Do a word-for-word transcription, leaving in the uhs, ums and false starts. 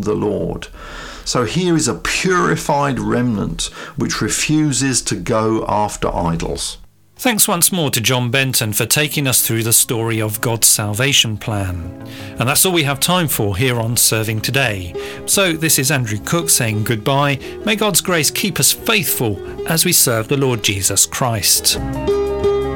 the Lord. So here is a purified remnant which refuses to go after idols. Thanks once more to John Benton for taking us through the story of God's salvation plan. And that's all we have time for here on Serving Today. So this is Andrew Cook saying goodbye. May God's grace keep us faithful as we serve the Lord Jesus Christ.